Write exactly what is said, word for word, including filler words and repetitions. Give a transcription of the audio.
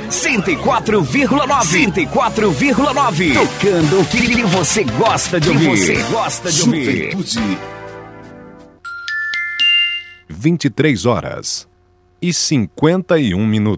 cento e quatro vírgula nove. cento e quatro vírgula nove. Tocando o que você gosta de ouvir. Você gosta de ouvir. Juventude. vinte e três horas e cinquenta e um minutos.